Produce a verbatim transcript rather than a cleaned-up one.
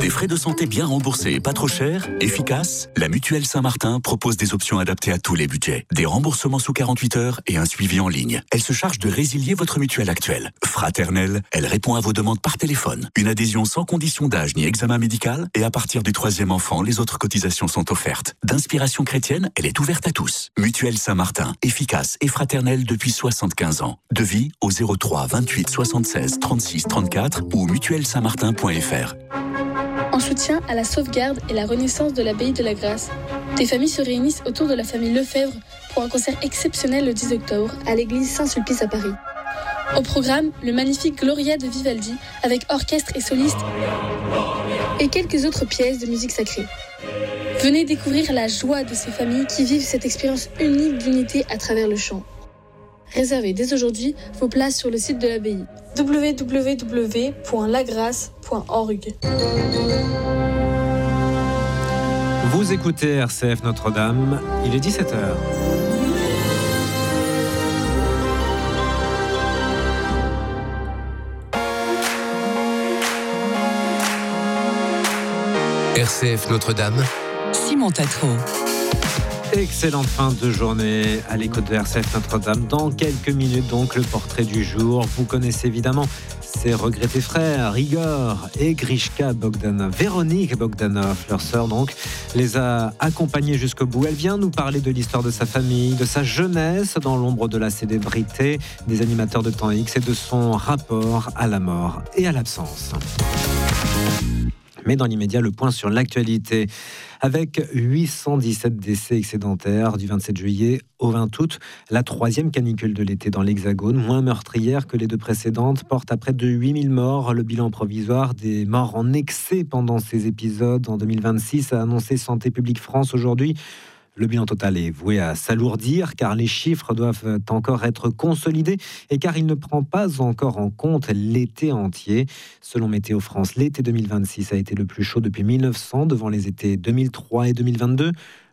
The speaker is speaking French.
Des frais de santé bien remboursés et pas trop chers, efficaces, la Mutuelle Saint-Martin propose des options adaptées à tous les budgets. Des remboursements sous quarante-huit heures et un suivi en ligne. Elle se charge de résilier votre mutuelle actuelle. Fraternelle, elle répond à vos demandes par téléphone. Une adhésion sans condition d'âge ni examen médical et à partir du troisième enfant, les autres cotisations sont offertes. D'inspiration chrétienne, elle est ouverte à tous. Mutuelle Saint-Martin, efficace et fraternelle depuis soixante-quinze ans. Devis au zéro trois vingt-huit soixante-seize trente-six trente-quatre ou mutuelle saint martin point f r. En soutien à la sauvegarde et la renaissance de l'abbaye de la Grâce, des familles se réunissent autour de la famille Lefebvre pour un concert exceptionnel le dix octobre à l'église Saint-Sulpice à Paris. Au programme, le magnifique Gloria de Vivaldi avec orchestre et soliste et quelques autres pièces de musique sacrée. Venez découvrir la joie de ces familles qui vivent cette expérience unique d'unité à travers le chant. Réservez dès aujourd'hui vos places sur le site de l'abbaye w w w point la grâce point org. Vous écoutez R C F Notre-Dame, il est dix-sept heures. R C F Notre-Dame, Simon Tatro. Excellente fin de journée à l'écoute de R C F Notre-Dame. Dans quelques minutes, donc, le portrait du jour. Vous connaissez évidemment ses regrettés frères, Igor et Grishka Bogdanov. Véronique Bogdanov, leur sœur, donc, les a accompagnés jusqu'au bout. Elle vient nous parler de l'histoire de sa famille, de sa jeunesse dans l'ombre de la célébrité des animateurs de Temps X et de son rapport à la mort et à l'absence. Mais dans l'immédiat, le point sur l'actualité. Avec huit cent dix-sept décès excédentaires du vingt-sept juillet au vingt août, la troisième canicule de l'été dans l'Hexagone, moins meurtrière que les deux précédentes, porte à près de huit mille morts. Le bilan provisoire des morts en excès pendant ces épisodes en deux mille vingt-six a annoncé Santé publique France aujourd'hui. Le bilan total est voué à s'alourdir car les chiffres doivent encore être consolidés et car il ne prend pas encore en compte l'été entier. Selon Météo France, l'été deux mille vingt-six a été le plus chaud depuis mille neuf cents devant les étés deux mille trois et deux mille vingt-deux.